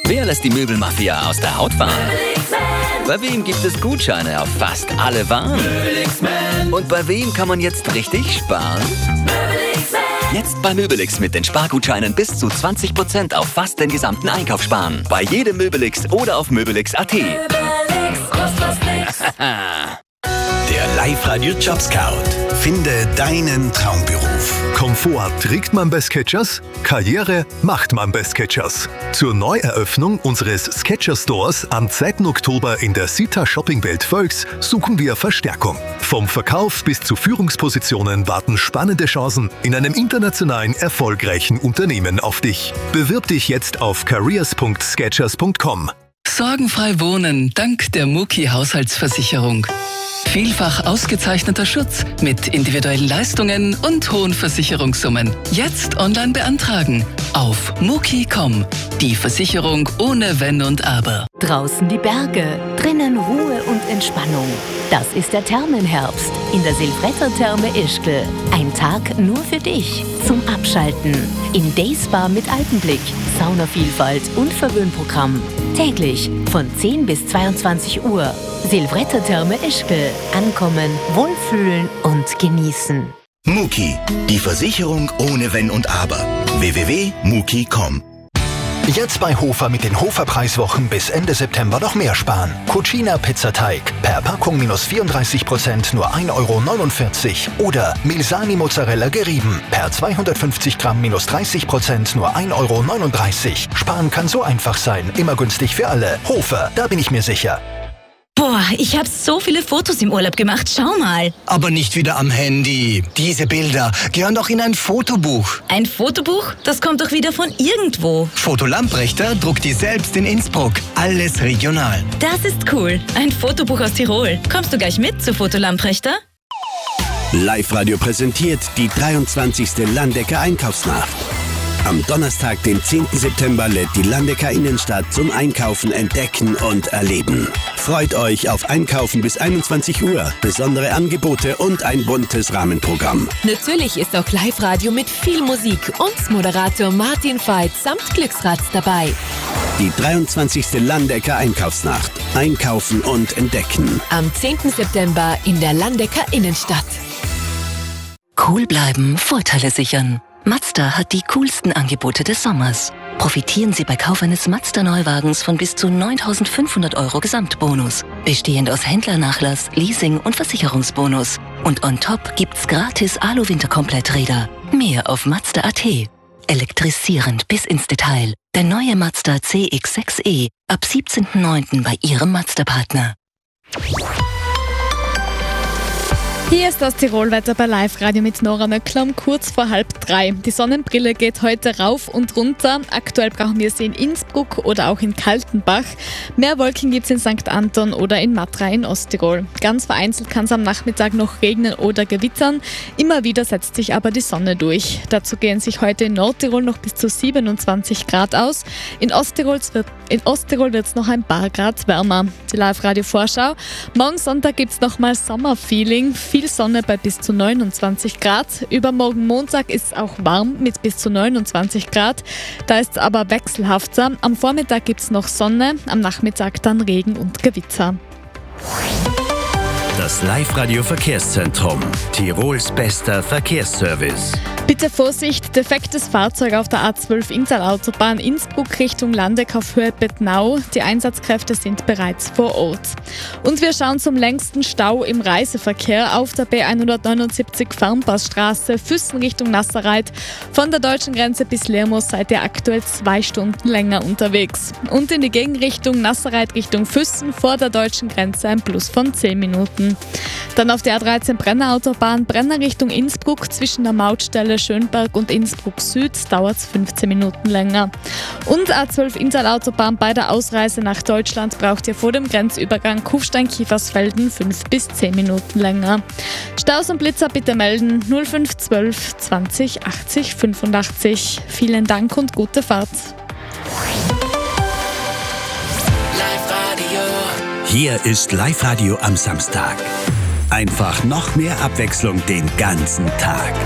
Wer lässt die Möbelmafia aus der Haut fahren? Bei wem gibt es Gutscheine auf fast alle Waren? Und bei wem kann man jetzt richtig sparen? Jetzt bei Möbelix mit den Spargutscheinen bis zu 20% auf fast den gesamten Einkauf sparen. Bei jedem Möbelix oder auf möbelix.at. Der Live-Radio Job Scout. Finde deinen Traumberuf. Komfort trägt man bei Skechers, Karriere macht man bei Skechers. Zur Neueröffnung unseres Skechers Stores am 2. Oktober in der Sita Shoppingwelt Völks suchen wir Verstärkung. Vom Verkauf bis zu Führungspositionen warten spannende Chancen in einem internationalen erfolgreichen Unternehmen auf dich. Bewirb dich jetzt auf careers.skechers.com. Sorgenfrei wohnen dank der Muki Haushaltsversicherung. Vielfach ausgezeichneter Schutz mit individuellen Leistungen und hohen Versicherungssummen. Jetzt online beantragen auf muki.com. Die Versicherung ohne Wenn und Aber. Draußen die Berge, drinnen Ruhe und Entspannung. Das ist der Thermenherbst in der Silvretta-Therme Ischgl. Ein Tag nur für dich zum Abschalten. In Dayspa mit Alpenblick, Saunavielfalt und Verwöhnprogramm. Täglich von 10 bis 22 Uhr. Silvretta-Therme Ischgl. Ankommen, wohlfühlen und genießen. Muki, die Versicherung ohne Wenn und Aber. www.muki.com. Jetzt bei Hofer mit den Hofer-Preiswochen bis Ende September noch mehr sparen. Cucina Pizzateig per Packung minus 34%, nur 1,49 €. Oder Milsani Mozzarella gerieben per 250 Gramm minus 30%, nur 1,39 €. Sparen kann so einfach sein, immer günstig für alle. Hofer, da bin ich mir sicher. Boah, ich habe so viele Fotos im Urlaub gemacht. Schau mal. Aber nicht wieder am Handy. Diese Bilder gehören doch in ein Fotobuch. Ein Fotobuch? Das kommt doch wieder von irgendwo. Foto Lamprechter druckt die selbst in Innsbruck. Alles regional. Das ist cool. Ein Fotobuch aus Tirol. Kommst du gleich mit zu Foto Lamprechter? Live-Radio präsentiert die 23. Landecker Einkaufsnacht. Am Donnerstag, den 10. September, lädt die Landecker Innenstadt zum Einkaufen, Entdecken und Erleben. Freut euch auf Einkaufen bis 21 Uhr, besondere Angebote und ein buntes Rahmenprogramm. Natürlich ist auch Live-Radio mit viel Musik und Moderator Martin Veit samt Glücksrad dabei. Die 23. Landecker Einkaufsnacht. Einkaufen und Entdecken. Am 10. September in der Landecker Innenstadt. Cool bleiben, Vorteile sichern. Mazda hat die coolsten Angebote des Sommers. Profitieren Sie bei Kauf eines Mazda-Neuwagens von bis zu 9.500 € Gesamtbonus. Bestehend aus Händlernachlass, Leasing und Versicherungsbonus. Und on top gibt's gratis Alu-Winterkompletträder. Mehr auf Mazda.at. Elektrisierend bis ins Detail. Der neue Mazda CX-6e. Ab 17.09. bei Ihrem Mazda-Partner. Hier ist das Tirolwetter bei Live-Radio mit Nora Nöckler um kurz vor 2:30. Die Sonnenbrille geht heute rauf und runter. Aktuell brauchen wir sie in Innsbruck oder auch in Kaltenbach. Mehr Wolken gibt es in St. Anton oder in Matra in Osttirol. Ganz vereinzelt kann es am Nachmittag noch regnen oder gewittern. Immer wieder setzt sich aber die Sonne durch. Dazu gehen sich heute in Nordtirol noch bis zu 27 Grad aus. In Osttirol wird es noch ein paar Grad wärmer. Die Live-Radio-Vorschau. Morgen Sonntag gibt es nochmal Sommerfeeling. Viel Sonne bei bis zu 29 Grad. Übermorgen Montag ist es auch warm mit bis zu 29 Grad. Da ist es aber wechselhafter. Am Vormittag gibt es noch Sonne, am Nachmittag dann Regen und Gewitter. Das Live-Radio Verkehrszentrum. Tirols bester Verkehrsservice. Bitte Vorsicht, defektes Fahrzeug auf der A12 Inntal-Autobahn Innsbruck Richtung Landeck auf Höhe Bettnau. Die Einsatzkräfte sind bereits vor Ort. Und wir schauen zum längsten Stau im Reiseverkehr auf der B179 Fernpassstraße Füssen Richtung Nasserreit. Von der deutschen Grenze bis Lermoos seid ihr aktuell 2 Stunden länger unterwegs. Und in die Gegenrichtung Nasserreit Richtung Füssen vor der deutschen Grenze ein Plus von 10 Minuten. Dann auf der A13 Brenner Autobahn Brenner Richtung Innsbruck zwischen der Mautstelle Schönberg und Innsbruck Süd dauert es 15 Minuten länger. Und A12 Inntal-Autobahn bei der Ausreise nach Deutschland braucht ihr vor dem Grenzübergang Kufstein-Kiefersfelden 5 bis 10 Minuten länger. Staus und Blitzer bitte melden 0512 20 80 85. Vielen Dank und gute Fahrt. Hier ist Live-Radio am Samstag. Einfach noch mehr Abwechslung den ganzen Tag.